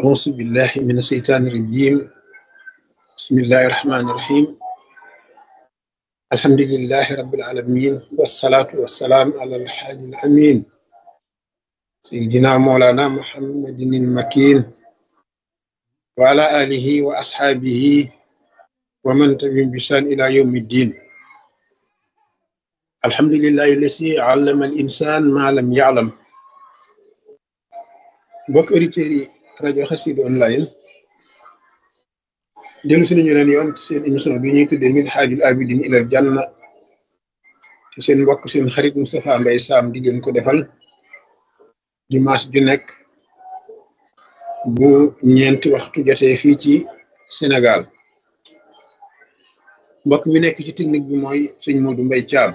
أعوذ بالله من الشيطان الرجيم. بسم الله الرحمن الرحيم. الحمد لله رب العالمين، والصلاة والسلام على الحادي الأمين سيدنا مولانا محمد المكين وعلى آله وأصحابه ومن تبعهم بإحسان إلى يوم الدين. الحمد لله الذي علم الإنسان ما لم يعلم. mbokk auditeurs yi rajo Xassida online dellu si nañu leen yoon ci seen émission bi ñuy tuddee Minhajul Abidin ilal Janna ci seen mbokk seen xarit Moustapha Mbaye Sam di leen ko defal dimanche ju nekk bu ñeenti waxtu jotee fii ci Sénégal. mbokk mi nekk ci technique bi mooy sëñ Modou Mbaye Thiam.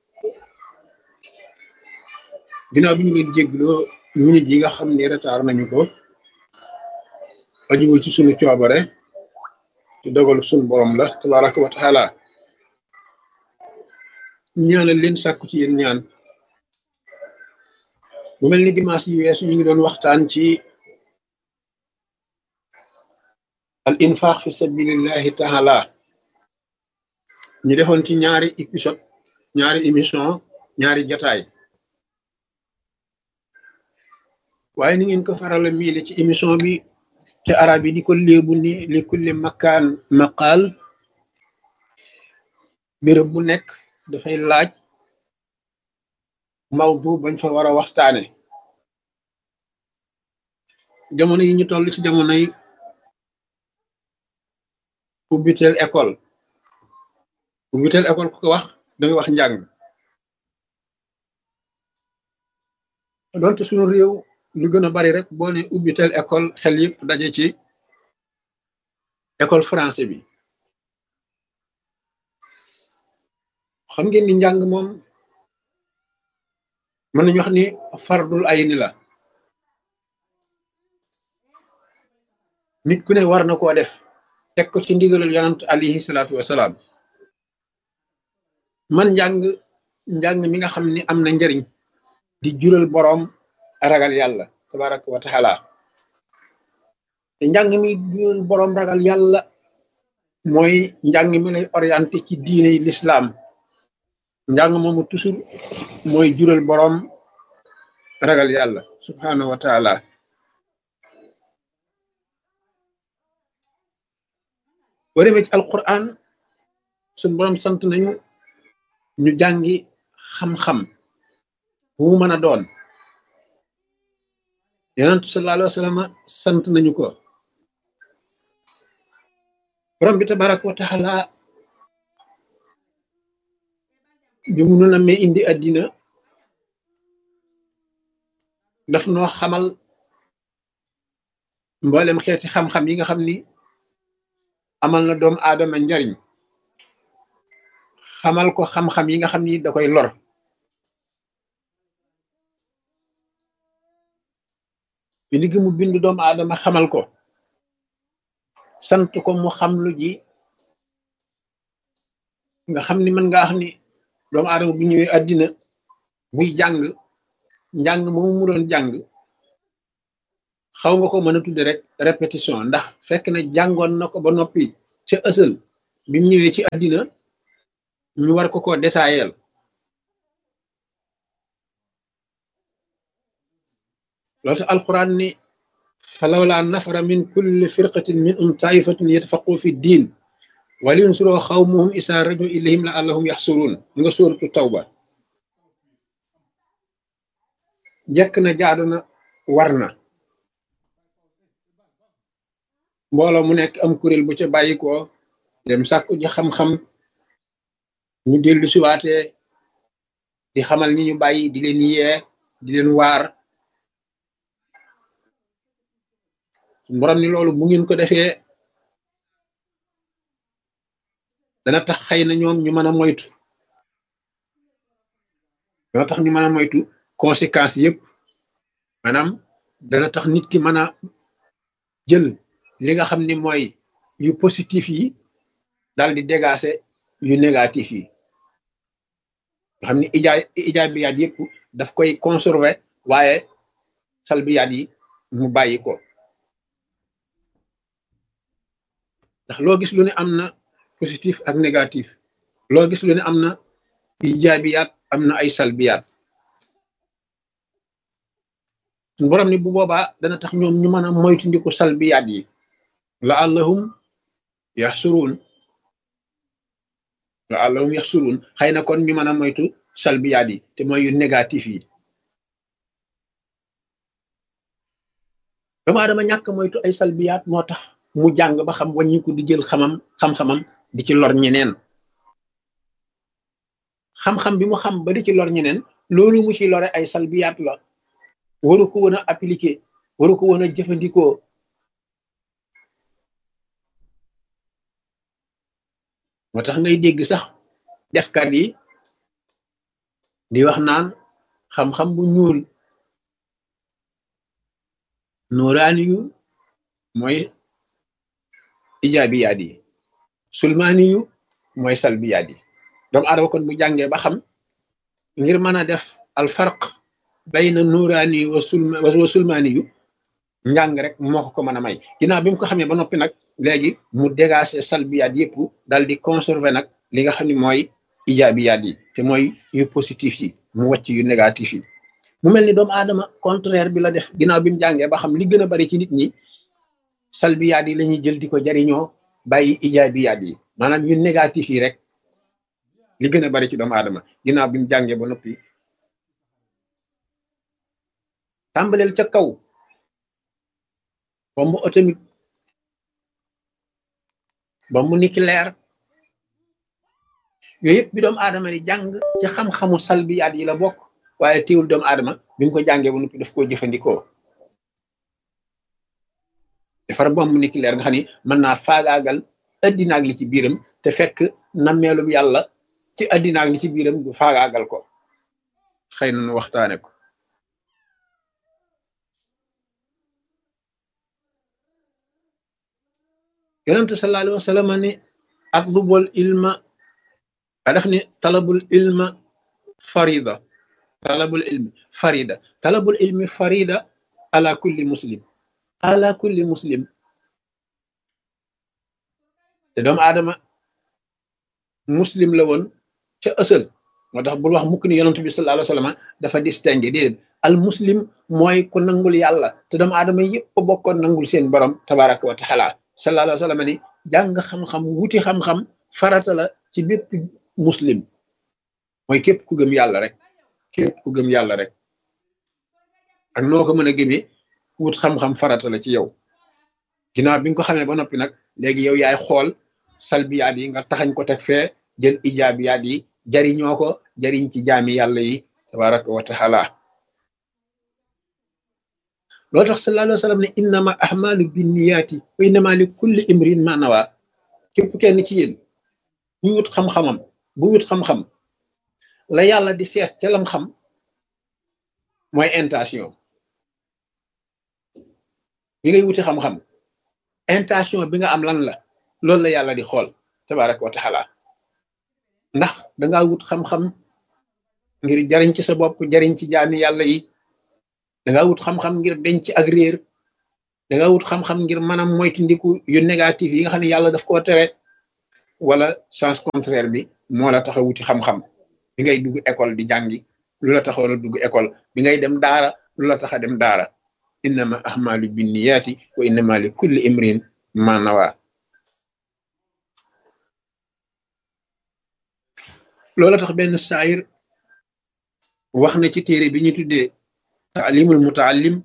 ginnaaw bi ñu leen jéggloo minute yi nga xam ne retard nañu ko ajuwul ci sunu coobare ci dogalu sunu borom la tabaraka wa taala. ñaanal leen sàkku ci yéen ñaan. bu mel ni dimanche yi weesu ñu ngi doon waxtaan ci al infaq fi sabilillahi taala. ñu defoon ci ñaari épisode ñaari émission ñaari jataay. waaye ni ngeen ko faral a miile ci émission bi ci arab yi di ko léebu ni li kulli makaan maqaal, béréb bu nekk dafay laaj mawdu bañ fa war a waxtaane. jamono yi ñu toll ci jamonoy ubbiteel école ku ko wax danga wax njàng. doonte suñu réew lu gën a bari rek boo ne ubbiteel école xel yëpp daje ci école français bi. xam ngeen ni njàng moom mën nañu wax ni fardul ayni la. nit ku ne war na koo def teg ko ci ndigalal yonent alayhi salaatu wasalaam. man njàng mi nga xam ni am na njariñ di jural boroom ragal yàlla tabaraka wa taala. te njàng mi jural boroom ragal yàlla mooy njàng mi lay orienté ci diine yi l'islam. njàng moomu toujours mooy jural boroom ragal yàlla subhanahu wa taala. boo demee ci alquran suñ boroom sant nañu ñu jàngi xam-xam bu mu mën a doon. yonent sallallahu alayhi wa sallam sant nañu ko. borom bi tabaraka wa taala bi mu nu namee indi àddina daf noo xamal mboolem xeeti xam-xam yi nga xam ni amal na doomu aadama njariñ, xamal ko xam-xam yi nga xam ni da koy lor. bind gi mu bind doomu aadama xamal ko, sant ko mu xam lu ji nga xam ni mën nga wax ni doomu aadama bu ñëwee àddina buy njàng moomu mu doon jàng xaw nga ko mën a tudde rek répétition, ndax fekk na jàngoon na ko ba noppi ca ësal bi mu ñëwee ci àddina ñu war ko détaayel. loolu tax alquran ni falawla nafara min kulli firqatin minhum taifatun yatafaqu fi diin wa liyunziru qawmahum izaa raja'u ilayhim la'allahum yaxsuruun. nga sóoratu tawba. jekk na jaadu na war na mbooloo mu nekk am kuréel bu ca bàyyi ko dem sàkku ji xam-xam ñu dellu siwaatee di xamal ñi ñu bàyyi, di leen yee, di leen waar. borom ni loolu bu ngeen ko defee dana tax xëy na ñoom ñu mën a moytu, dana tax ñu mën a moytu conséquences yëpp. maanaam dana tax nit ki mën a jël li nga xam ni mooy yu positif yi daal di dégager yu négatif yi. nga xam ni ijaabiyaat yëpp daf koy conserver waaye salbiyaat yi mu bàyyi ko. ndax loo gis lu ne am na positif ak négatif, loo gis lu ne am na ijaabiyaat am na ay salbiyaat. suñu borom ni bu boobaa dana tax ñoom ñu mën a moytandiku salbiyaat yi la allahum yaxsuruun la allahum yaxsuruun xëy na kon ñu mën a moytu salbiyaat yi te mooy yu négatif yi. doomu aadama ñàkk moytu ay salbiyaat moo tax mu jàng ba xam wàññiku di jël xam-xamam di ci lor ñeneen. xam-xam bi mu xam ba di ci lor ñeneen loolu mu ci lore ay salbiyaat la, waru ko woon a appliquer, waru ko woon a jëfandikoo. moo tax ngay dégg sax defkat yi di wax naan xam-xam bu ñuul nuuraani yu mooy ijaabiyaat yi, sulmaani yu mooy salbiyaat yi. doomu aadama kon bu jàngee ba xam ngir mën a def al farq bayna nuuraani yu wa sulmaani yu, njàng rek moo ko mën a may. ginnaaw bi mu ko xamee ba noppi nag léegi mu dégager salbiyaat yëpp dal di conserver nag li nga xam ne mooy ijaabiyaat yi te mooy yu positif yi, mu wàcc yu négatif yi. mu mel ni doomu aadama contraire bi la def. ginnaaw bi mu jàngee ba xam li gën a bari ci nit ñi salbiyaat yi la ñuy jël di ko jariñoo, bàyyi ijaabiyaat yi, maanaam yu négatif yi rek li gën a bari ci doomu aadama. ginnaaw bi mu jàngee ba noppi tàmbaleel ca kaw bombe atomique, bombe nucléaire, yooyu yëpp bi doomu aadama di jàng ci xam-xamu salbiyaat yi la bokk. waaye teewul doomu aadama bi mu ko jàngee ba noppi daf koo jëfandikoo. defar bombe nucléaire nga xam ni mën naa faagaagal addina ak li ci biiram te fekk nammeelum yàlla ci addina ak li ci biiram du faagaagal ko. xëy na nu waxtaane ko. yonentu sallallahu alayhi wa sallam ni atlubul ilma daf ni talabul ilma farida, talabul ilmi farida, talabul ilmi farida ala kulli muslim, ala kulli muslim. te doomu aadama muslim la woon ca ësal, moo tax bul wax mukk ni yonent bi sallallahu alayhi wa sallam dafa distingué. déedéet, al muslim mooy ku nangul yàlla, te doomu aadama yëpp bokkoon nangul seen borom tabaraka wa taala. sallallahu alayhi wa sallam ni jàng xam-xam, wuti xam-xam farata la ci bépp muslim, mooy képp ku gëm yàlla rek, képp ku gëm yàlla rek ak noo ko mën a gëmee, wut xam-xam farata la ci yow. ginnaaw bi nga ko xamee ba noppi nag léegi yow yaay xool salbiyaat yi nga taxañ ko teg fee, jël ijaabiyaat yi jariñoo ko, jariñ ci jaami yàlla yi tabaraka wa taala. loolu tax sallallahu alayhi wa sallam ne innama ahmalu binniyaati wa innama li kulli imrin ma nawa. képp kenn ci yéen bu wut xam-xamam, bu wut xam-xam la yàlla di seet ca lam xam mooy intention bi ngay wuti xam-xam. intention bi nga am lan la, loolu la yàlla di xool tabaraka wa taala. ndax dangaa wut xam-xam ngir jariñ ci sa bopp, jariñ ci jaami yàlla yi, dangaa wut xam-xam ngir denc ak réer, dangaa wut xam-xam ngir maanaam moytandiku yu négatif yi nga xam ne yàlla daf koo tere, wala sens contraire bi moo la tax a wuti xam-xam. bi ngay dugg école di jàngi lu la taxoon a dugg école, bi ngay dem daara lu la tax a dem daara. innama ahmalu binniyaati wa innama li kulli imrin ma nawa. loola tax benn saayir wax na ci téere bi ñu tuddee taalimul mutaallim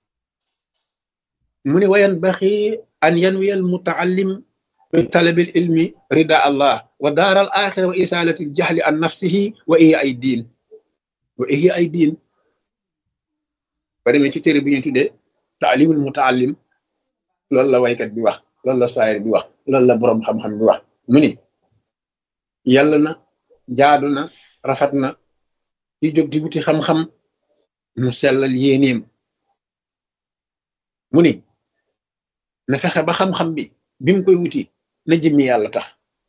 mu ne wayan baxi an yanwiyal mutaallim bi talabil ilmi rida allah wa daaral axira wa isalatil jahli an nafsihi wa iya ay diin, wa iya ay diin. ba demee ci téere bi ñu tuddee taalimul mutaallim loolu la waykat bi wax, loolu la saayir bi wax, loolu la boroom xam-xam bi wax. mu ni yàlla na, jaadu na, rafet na di jóg di wuti xam-xam mu sellal yéeneem. mu ni na fexe ba xam-xam bi mu koy wuti na jëmmi yàlla tax.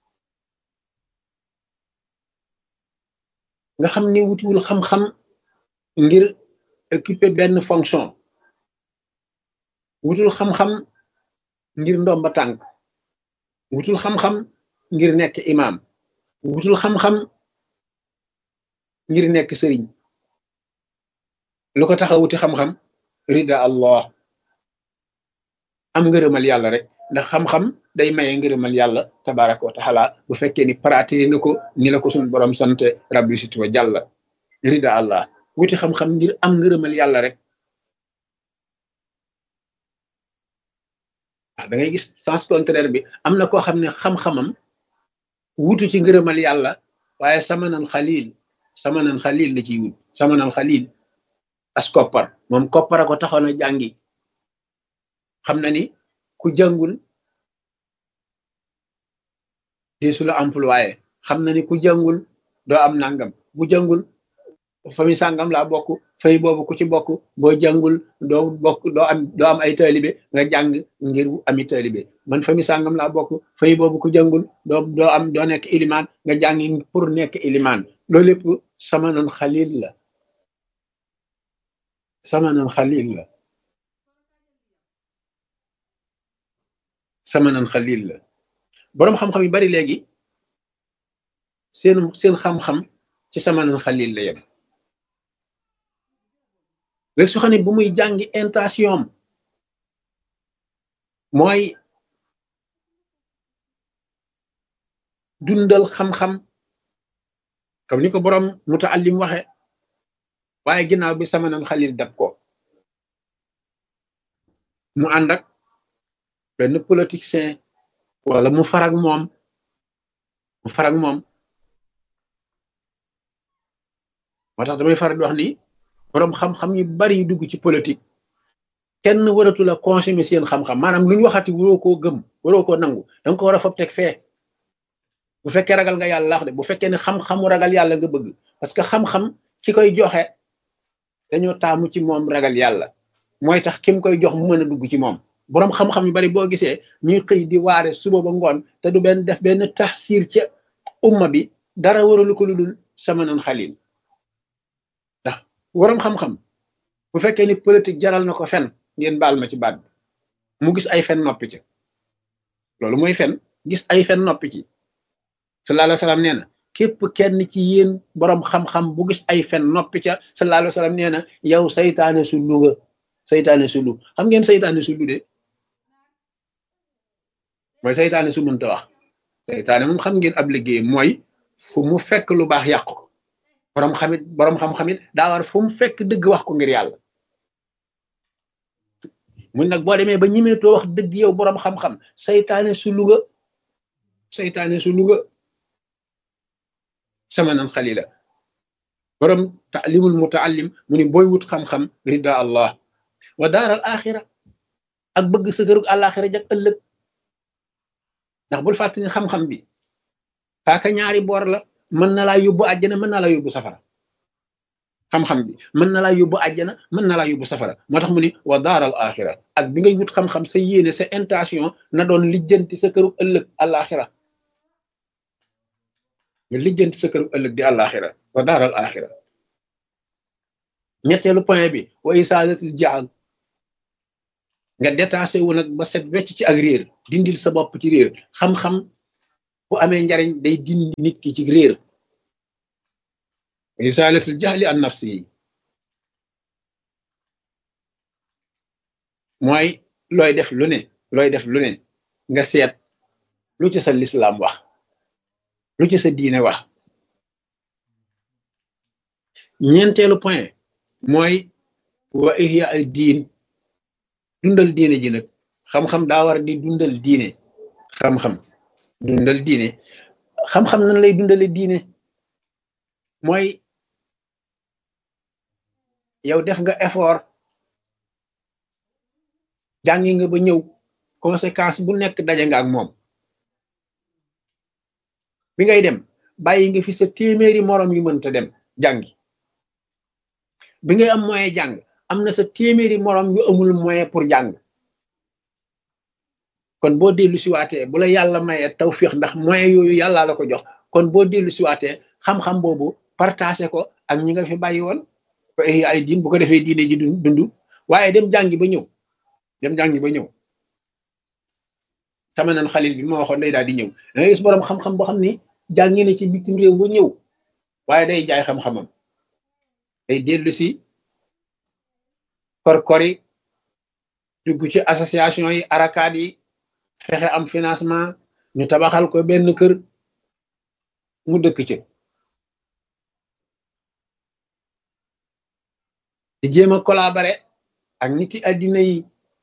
nga xam ni wutiwul xam-xam ngir occuper benn fonction, wutul xam-xam ngir ndomba tànk, wutul xam-xam ngir nekk imaam wutul xam-xam ngir nekk sëriñ lu ko tax a wuti xam-xam rida Allah am ngërëmal yàlla rek ndax xam-xam day maye ngërëmal yàlla tabaraka wa taala bu fekkee ni pratiqué na ko ni la ko suñu borom sante rabbi situ wa jàlla rida Allah wuti xam-xam ngir am ngërëmal yàlla rek da ngay gis sens contraire bi am na koo xam ne xam-xamam wutu ci ngërëmal yàlla waaye samanan xalil la ciy wut samanan xalil as koppar moom koppara ko taxoon a jàngi xam na ni ku jàngul deesu la employé xam na ni ku jàngul doo am nangam bu jàngul famille sàngam laa bokk fay boobu ku ci bokk boo jàngul doo am ay taalibe nga jàng ngir ami taalibe man famille sàngam laa bokk fay boobu ku jàngul doo nekk ilimaan nga jàngi pour nekk ilimaan loolu lépp samanan xalil la samanan xalil la samanan xalil la boroom xam-xam yu bari léegi seen xam-xam ci samanan xalil la yem léegi su xam ne bu muy jàngi intention mooy dundal xam-xam comme ni ko boroom mutaallim waxe waaye ginnaaw bi samanan xalil dab ko mu ànd ak benn politicien wala mu farag moom moo tax damay faral di wax ni boroom xam-xam yu bari yu dugg ci politique kenn waratu la consommer seen xam-xam maanaam lu ñu waxati waroo koo gëm waroo koo nangu danga ko war a fob teg fee bu fekkee ragal nga yàlla wax de bu fekkee ne xam-xamu ragal yàlla nga bëgg parce que xam-xam ki koy joxe dañoo taamu ci moom ragal yàlla mooy tax kim koy jox mu mën a dugg ci moom boroom xam-xam yu bari boo gisee ñuy xëy di waare suba ba ngoon te du def benn taxsiir ca umma bi dara waralu ko lu dul samanan xalil ndax boroom xam-xam bu fekkee ni politique jaral na ko fen ngeen baal ma ci baat bi mu gis ay fen noppi ci loolu mooy fen gis ay fen noppi ci sallallahu alayhi wa sallam nee na képp kenn ci yéen boroom xam-xam bu gis ay fen noppi ca sallallahu alayhi wa sallam nee na yow saytaane su luga saytaane su lu xam ngeen saytaane su lu de mooy saytaane su mënta wax saytaane moom xam ngeen ab liggéey mooy fu mu fekk lu baax yàq ko boroom xam-xamit daa war fu mu fekk dëgg wax ko ngir yàlla mun nag boo demee ba ñimeetoo wax dëgg yow boroom xam-xam saytaane su luga samanan xalila boroom taalimul mutaallim mu ni booy wut xam-xam rida Allah wa daaral axira ak bëgg sa kërug àlaxira jak ëllëg ndax bul fàtte ni xam-xam bi paaka ñaari boor la mën na laa yóbbu àjjana mën na laa yóbbu safara xam-xam bi mën na laa yóbbu àjjana mën na laa yóbbu safara moo tax mu ni wa daaral axira ak bi ngay wut xam-xam sa yéene sa intention na doon lijjanti sa kërug ëllëg àlaxira nga lijjanti sa kërug ëllëg di àlaxira wa daaral axira ñetteelu point bi wa isaadatil jaal nga détaché wu nag ba set wecc ci ak réer dindil sa bopp ci réer xam-xam bu amee njariñ day dindi nit ki ci réer wa isaadatil jaali an nafsi yi mooy looy def lu ne nga seet lu ci sa lislaam wax lu ci sa diine wax ñeenteelu point mooy wa ihya al diin dundal diine ji nag xam-xam daa war di dundal diine xam-xam dundal diine xam-xam nan lay dundale diine mooy yow def nga effort jàngi nga ba ñëw conséquence bu nekk daje nga ak moom bi ngay dem bàyyi nga fi sa téeméeri moroom yu mënta dem jàngi bi ngay am moyen jàng am na sa téeméeri moroom yu amul moyen pour jàng kon boo dellu siwaatee bu la yàlla mayee tawfiix ndax moyen yooyu yàllaa la ko jox kon boo dellu siwaatee xam-xam boobu partagé ko ak ñi nga fi bàyyi woon ko ay diin bu ko defee diine ji dund waaye dem jàngi ba ñëw sama nan xalil bi ma waxoon day daal di ñëw da ngay gis borom xam-xam boo xam ni jàngi na ci bitim réew ba ñëw waaye day jaay xam-xamam day dellu si kor-kori dugg ci association yi arakaat yi fexe am financement ñu tabaxal ko benn kër mu dëkk ci di jéem a collaborer ak niti addina yi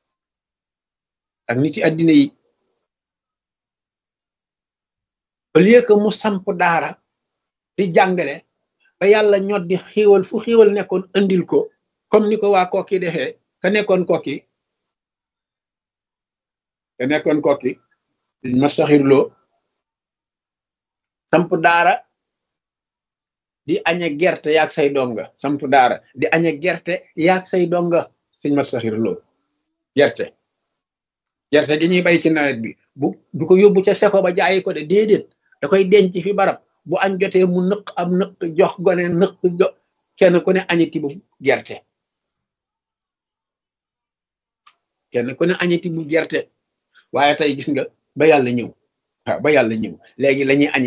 au lieu que mu samp daara di jàngale ba yàlla ñot di xiiwal fu xiiwal nekkoon andil ko comme ni ko waa Kokki defee ka nekkoon Kokki ma saxirloo samp daara di añe gerte yaag say donga samp daara di añe gerte yaag say donga suñ ma saxirloo gerte gi ñuy bay ci nawet bi du ko yóbbu ca seko ba jaayi ko de déedéet da koy denc fi barab bu añ jotee mu nëq am nëq jox gone nëq jox kenn ku ne añeti bu gerte waaye tey gis nga ba yàlla ñëw léegi la ñuy añe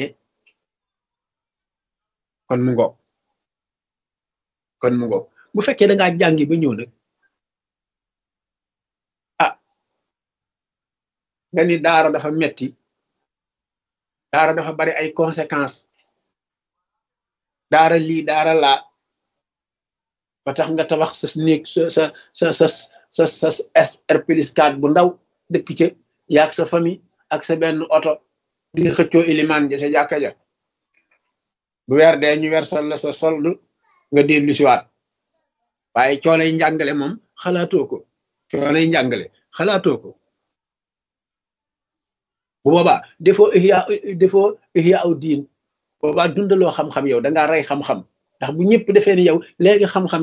kon mu ngoog bu fekkee da ngaa jàngi ba ñëw nag nga ni daara dafa metti daara dafa bari ay conséquences daara lii daara laa ba tax nga tabax sa néeg sa R+4 bu ndaw dëkk ca yaag sa famille ak sa benn oto di nga xëccoo ilimaan ja sa jàkka ja bu weer dee ñu wersal la sa solde nga dellu siwaat waaye coonay njàngale moom xalaatoo ko bu boobaa defoo ihya aw diin boobaa dundaloo xam-xam yow da ngaa rey xam-xam ndax bu ñëpp defee ni yow léegi xam-xam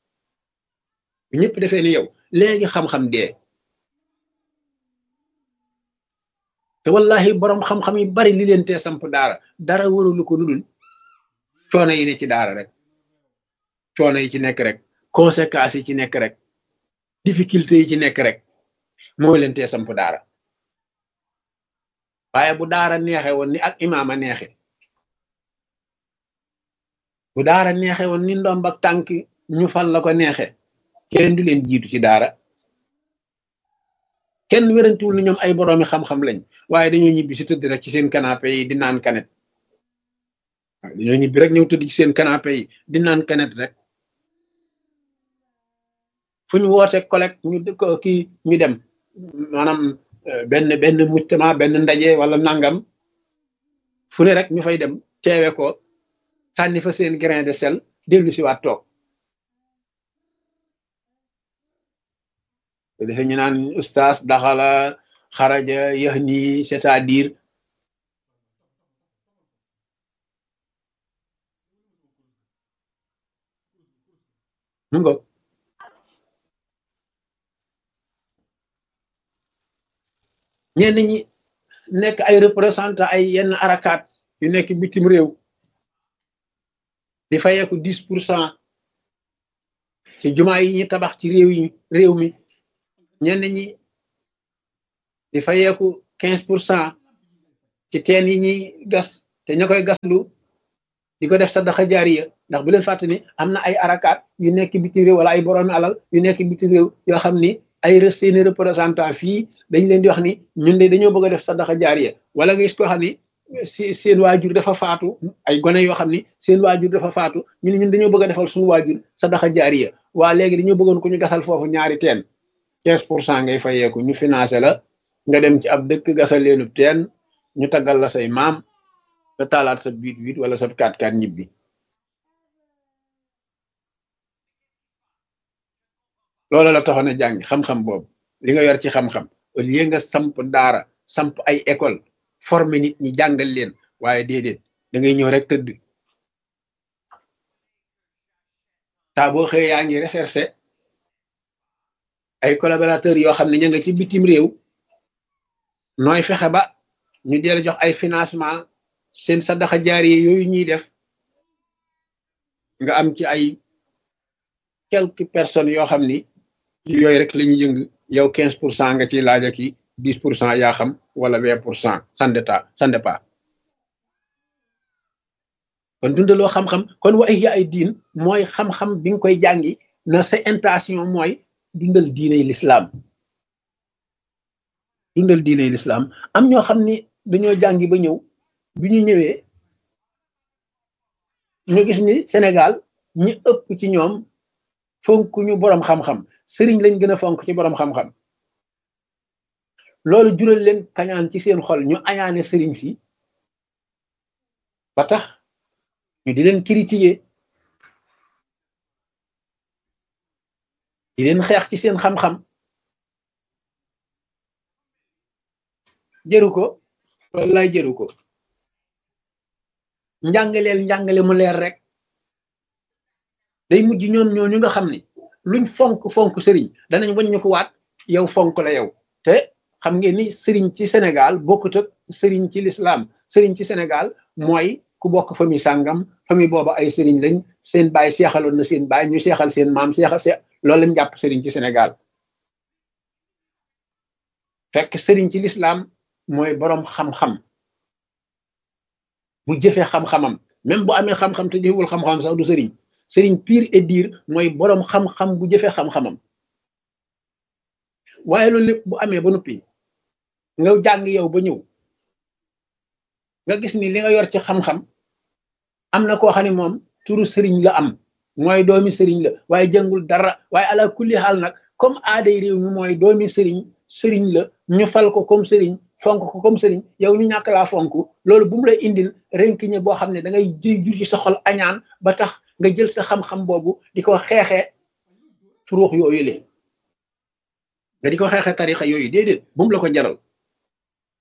dee te wallahi borom xam-xam yi bari li leen tee samp dara waralu ko ludul coono yi ne ci daara rek coono yi ci nekk rek conséquences yi ci nekk rek difficulté yi ci nekk rek moo leen tee samp daara waaye bu daara neexe woon ni ak imaama neexe bu daara neexe woon ni ndomb ak tànk ñu fal la ko neexe kenn du leen jiitu ci daara kenn wérantiwul ni ñoom ay boroomi xam-xam lañ waaye dañoo ñibbi si tëdd rek ci seen canapé yi di naan kanet dañoo ñibbi rek ñëw tëdd ci seen canapé yi di naan kanet rek fu ñu woote collecte ñu dem maanaam benn mujtama benn ndaje wala nangam fu ne rek ñu fay dem teewe ko sànni fa seen grain de sel dellu si waat toog te defe ñu naan ustaas daxala xaraja yahni c'est-à-dire mu ngo ñenn ñi nekk ay représentant ay yenn arakaat yu nekk bitim réew di fayeeku 10% ci jumaa yi ñi tabax ci réew mi ñenn ñi di fayeeku 15% ci teen yi ñuy gas te ña koy gaslu di ko def sadaxa jaariya ndax bu leen fàtte ni am na ay arakaat yu nekk bitim réew wala ay boroomi alal yu nekk bitim réew yoo xam ni ay seeni représentant fii dañ leen di wax ni ñun de dañoo bëgg a def sadaxa jaariya wala nga gis koo xam ni seen waajur dafa faatu ay gone yoo xam ni seen waajur dafa faatu ñu ne ñun dañoo bëgg a defal suñu waajur sadaxa jaariya waa léegi dañoo bëggoon ko ñu gasal foofu ñaari teen 15% ngay fayeeku ñu financé la nga dem ci ab dëkk gasal leenub teen ñu taggal la say maam nga taalaat sa 8-8 wala sa 4-4 ñibbi loolu la taxoon a jàng xam-xam boobu li nga yor ci xam-xam au lieu nga samp daara samp ay école former nit ñi jàngal leen waaye déedéet da ngay ñëw rek tëdd saa boo xëyee yaa ngi recherché ay collaborateurs yoo xam ne ña nga ci bitim réew nooy fexe ba ñu deel jox ay financement seen sadaxa jaari yooyu ñuy def nga am ci ay quelques personnes yoo xam ni yooyu rek la ñuy yëng yow 15% nga ciy laaj ak 10% yaa xam wala 20%, ça dépend kon dundaloo xam-xam kon wa ihya ay diin mooy xam-xam bi nga koy jàngi na sa intention mooy dundal diiney lislaam dundal diiney lislaam am ñoo xam ni dañoo jàngi ba ñëw bi ñu ñëwee ñu gis ni Sénégal ñi ëpp ci ñoom fonk ñu boroom xam-xam sëriñ lañ gën a fonk ci boroom xam-xam loolu jural leen kañaan ci seen xol ñu añaane sëriñ si ba tax ñu di leen critiquer di leen xeex ci seen xam-xam jëru ko wallaay jëru ko njàngale mu leer rek day mujj ñoom ñooñu nga xam ni luñ fonk sëriñ danañ waññu ko waat yow fonk la yow te xam ngeen ni sëriñ ci Sénégal bokkut ak sëriñ ci l'islam sëriñ ci Sénégal mooy ku bokk famille sàngam famille booba ay sëriñ lañ seen baay seexaloon na seen baay ñu seexal seen maam seexal loolu lañ jàpp sëriñ ci Sénégal fekk sëriñ ci l'islam mooy boroom xam-xam bu jëfee xam-xamam même bu amee xam-xam te jëfewul xam-xamam sax du sëriñ sëriñ pire et dire mooy boroom xam-xam bu jëfee xam-xamam waaye loolu lépp bu amee ba noppi nga jàng yow ba ñëw nga gis ni li nga yor ci xam-xam am na koo xam ne moom turu sëriñ la am mooy doomi sëriñ la waaye jàngul dara waaye ala kulli xaal nag comme aaday réew mi mooy doomi sëriñ la ñu fal ko comme sëriñ fonk ko comme sëriñ yow ñu ñàkk laa fonk loolu bu mu lay indil renkiñe boo xam ne da ngay jur ci sa xol añaan ba tax nga jël sa xam-xam boobu di ko xeexee turuux yooyu lee nga di ko xeexee tarixa yooyu déedéet bu mu la ko jaral